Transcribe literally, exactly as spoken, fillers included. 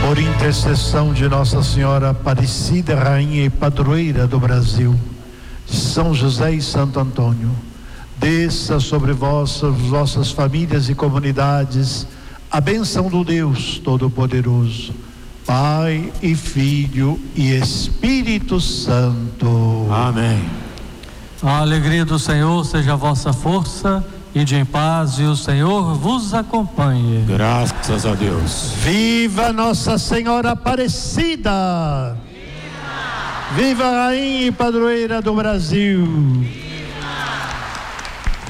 Por intercessão de Nossa Senhora Aparecida, Rainha e Padroeira do Brasil, São José e Santo Antônio, desça sobre vossas, vossas famílias e comunidades a bênção do Deus Todo-Poderoso, Pai e Filho e Espírito Santo. Amém. A alegria do Senhor seja a vossa força, e de em paz, e o Senhor vos acompanhe. Graças a Deus. Viva Nossa Senhora Aparecida! Viva! Viva a Rainha e Padroeira do Brasil!